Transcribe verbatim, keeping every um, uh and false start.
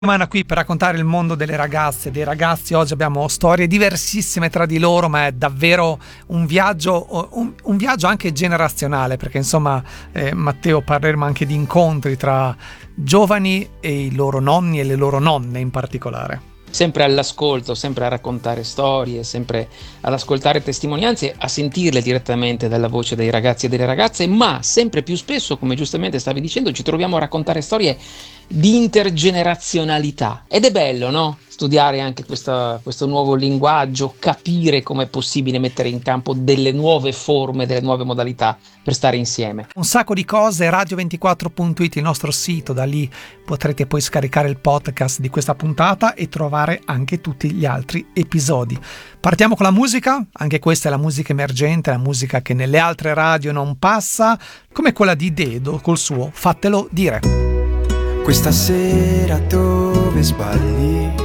Umana qui per raccontare il mondo delle ragazze e dei ragazzi. Oggi abbiamo storie diversissime tra di loro, ma è davvero un viaggio un, un viaggio anche generazionale, perché insomma eh, Matteo, parleremo anche di incontri tra giovani e i loro nonni e le loro nonne in particolare. Sempre all'ascolto, sempre a raccontare storie, sempre ad ascoltare testimonianze, a sentirle direttamente dalla voce dei ragazzi e delle ragazze, ma sempre più spesso, come giustamente stavi dicendo, ci troviamo a raccontare storie di intergenerazionalità. Ed è bello, no? Studiare anche questa, questo nuovo linguaggio, capire come è possibile mettere in campo delle nuove forme, delle nuove modalità per stare insieme. Un sacco di cose, radio ventiquattro punto it, il nostro sito, da lì potrete poi scaricare il podcast di questa puntata e trovare anche tutti gli altri episodi. Partiamo con la musica, anche questa è la musica emergente, la musica che nelle altre radio non passa, come quella di Dedo col suo Fatelo dire. Questa sera dove sbagli